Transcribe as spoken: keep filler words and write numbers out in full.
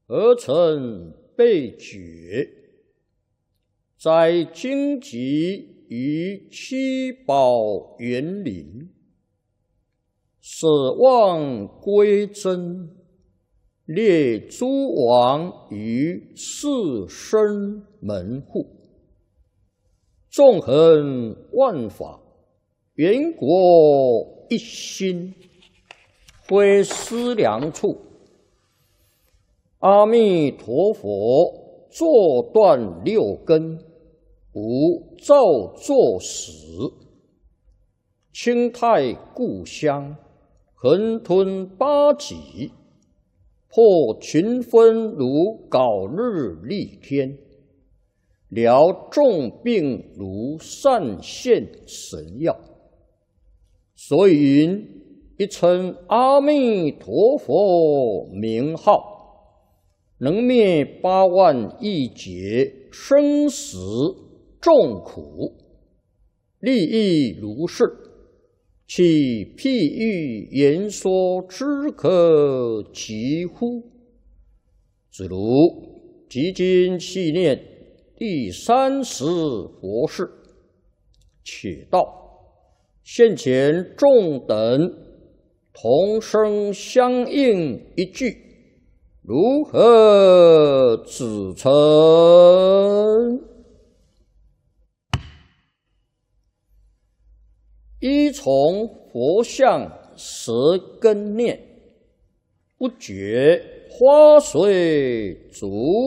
而成被觉，在荆棘于七宝园林，舍望归真，列诸王于四生门户，纵横万法，圆国一心，非思量处。阿弥陀佛，坐断六根，无造作始。清泰故乡，横吞八极，破群分如槁日丽天，疗众病如善现神药。所以云：一称阿弥陀佛名号，能灭八万亿劫生死众苦，利益如是，其譬喻言说之可及乎？子如即今细念第三十佛事，且道现前众等同声相应一句，如何指称？依从佛像舌根念，不觉花随足